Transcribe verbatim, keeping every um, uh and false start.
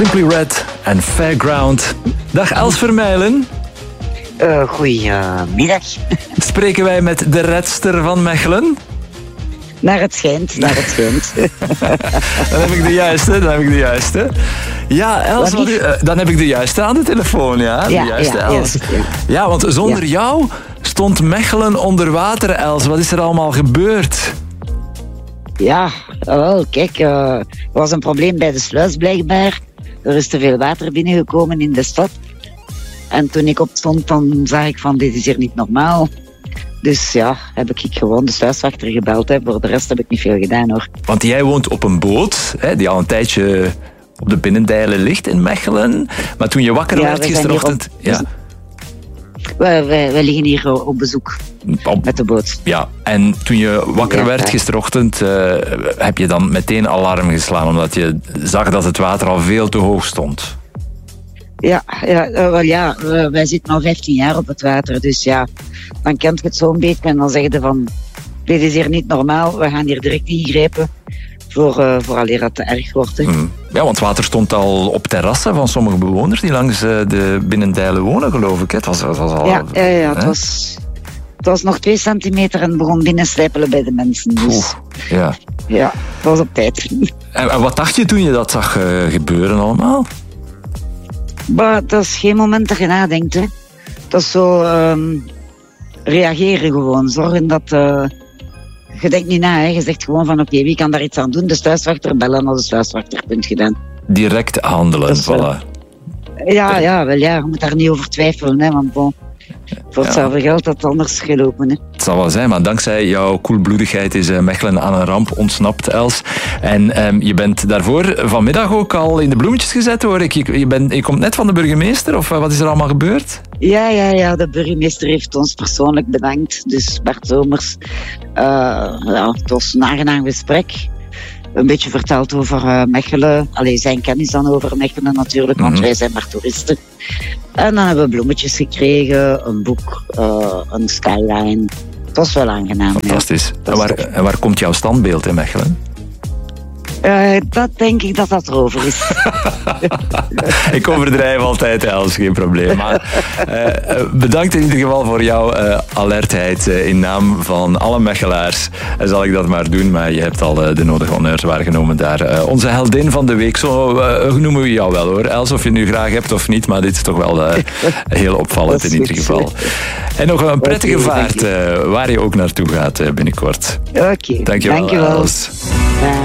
Simply Red en Fairground. Dag Els Vermeulen. Uh, goedemiddag. Spreken wij met de redster van Mechelen? Naar het schijnt, naar het schijnt. Dan heb ik de juiste, dan heb ik de juiste. Ja, Els, wat u, uh, dan heb ik de juiste aan de telefoon, ja. De ja, juiste ja, Els. Ja, ja. ja, want zonder ja. jou stond Mechelen onder water, Els. Wat is er allemaal gebeurd? Ja, wel, kijk, uh, er was een probleem bij de sluis blijkbaar. Er is te veel water binnengekomen in de stad. En toen ik opstond, dan zag ik van, dit is hier niet normaal. Dus ja, heb ik gewoon de sluiswachter gebeld. Hè. Voor de rest heb ik niet veel gedaan, hoor. Want jij woont op een boot, hè, die al een tijdje op de binnendijlen ligt in Mechelen. Maar toen je wakker ja, werd gisterochtend... Op, ja. wij, wij, wij liggen hier op bezoek op, met de boot. Ja, en toen je wakker ja, werd gisterochtend, uh, heb je dan meteen alarm geslaan, omdat je zag dat het water al veel te hoog stond. Ja, ja, uh, wel ja, uh, wij zitten al vijftien jaar op het water, dus ja, dan kent je het zo'n beetje en dan zeg je van, dit is hier niet normaal, we gaan hier direct ingrijpen voor, uh, voor aleer dat het te erg wordt. Hè. Mm. Ja, want water stond al op terrassen van sommige bewoners die langs uh, de binnendijlen wonen, geloof ik. Het was, het was al, ja, ja, ja het, was, het was nog twee centimeter en begon binnenslijpelen bij de mensen. Dus, Oeh, ja. Ja, het was op tijd. En, en wat dacht je toen je dat zag uh, gebeuren allemaal? Maar dat is geen moment dat je nadenkt. Hè. Dat is zo um, reageren gewoon. Zorgen dat... Uh, je denkt niet na. Hè. Je zegt gewoon van oké, okay, wie kan daar iets aan doen? De sluiswachter bellen als de sluiswachter punt gedaan. Direct handelen, dus, voilà. Uh, ja, ja, wel ja. Je moet daar niet over twijfelen. Hè, want bon, voor hetzelfde ja. geld had het anders gelopen. Hè. Het zal wel zijn, maar dankzij jouw koelbloedigheid is uh, Mechelen aan een ramp ontsnapt, Els. En um, je bent daarvoor vanmiddag ook al in de bloemetjes gezet, hoor ik. Je, je, bent, je komt net van de burgemeester, of uh, wat is er allemaal gebeurd? Ja, ja, ja, de burgemeester heeft ons persoonlijk bedankt. Dus Bart Zomers. Uh, ja, het was een aangenaam gesprek. Een beetje verteld over uh, Mechelen. Allee, zijn kennis dan over Mechelen natuurlijk, want mm-hmm. wij zijn maar toeristen. En dan hebben we bloemetjes gekregen, een boek, uh, een skyline. Het was wel aangenaam. Fantastisch. Ja. En, waar, en waar komt jouw standbeeld in Mechelen? Uh, dat denk ik dat dat erover is. Ik overdrijf altijd, Els, geen probleem. Maar uh, bedankt in ieder geval voor jouw uh, alertheid. Uh, in naam van alle Mechelaars uh, zal ik dat maar doen. Maar je hebt al uh, de nodige honneurs waargenomen daar. Uh, onze heldin van de week, zo uh, noemen we jou wel, hoor. Els, of je het nu graag hebt of niet. Maar dit is toch wel uh, heel opvallend in ieder geval. En nog een prettige okay, vaart uh, waar je ook naartoe gaat uh, binnenkort. Oké, okay. Dankjewel, dankjewel. Els.